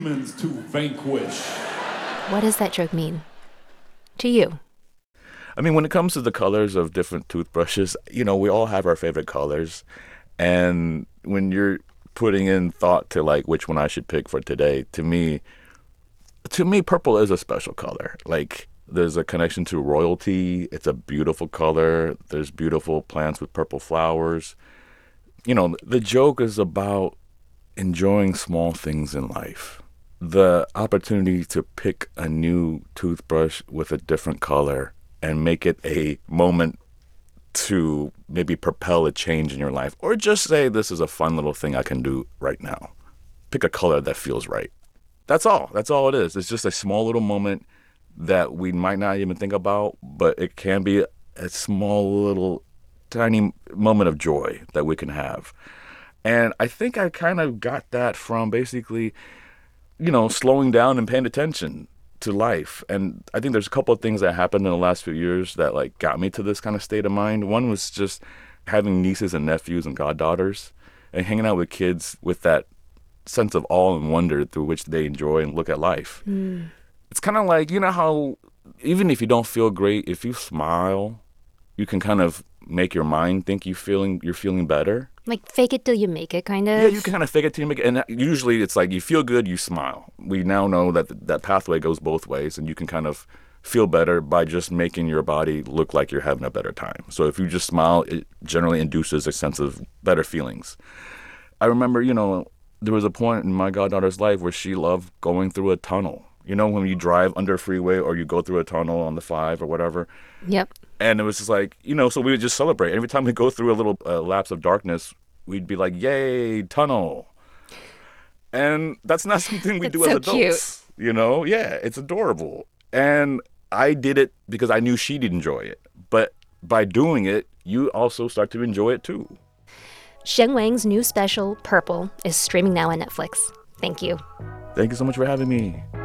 To vanquish. What does that joke mean to you? I mean, when it comes to the colors of different toothbrushes, we all have our favorite colors. And when you're putting in thought to like which one I should pick for today, to me, purple is a special color. Like there's a connection to royalty. It's a beautiful color. There's beautiful plants with purple flowers. The joke is about enjoying small things in life. The opportunity to pick a new toothbrush with a different color and make it a moment to maybe propel a change in your life, or just say, this is a fun little thing I can do right now. Pick a color that feels right. That's all. That's all it is. It's just a small little moment that we might not even think about, but it can be a small little tiny moment of joy that we can have. And I think I kind of got that from basically slowing down and paying attention to life. And I think there's a couple of things that happened in the last few years that like got me to this kind of state of mind. One was just having nieces and nephews and goddaughters and hanging out with kids with that sense of awe and wonder through which they enjoy and look at life. It's kind of like, how even if you don't feel great, if you smile, you can kind of make your mind think you're feeling better. Like fake it till you make it, kind of? Yeah, you can kind of fake it till you make it. And usually it's like you feel good, you smile. We now know that that pathway goes both ways, and you can kind of feel better by just making your body look like you're having a better time. So if you just smile, it generally induces a sense of better feelings. I remember, there was a point in my goddaughter's life where she loved going through a tunnel. When you drive under a freeway or you go through a tunnel on the 5 or whatever. Yep. And it was just like, so we would just celebrate. Every time we go through a little lapse of darkness, we'd be like, yay, tunnel. And that's not something we do as adults. Cute. Yeah, it's adorable. And I did it because I knew she'd enjoy it. But by doing it, you also start to enjoy it too. Shen Wang's new special, Purple, is streaming now on Netflix. Thank you. Thank you so much for having me.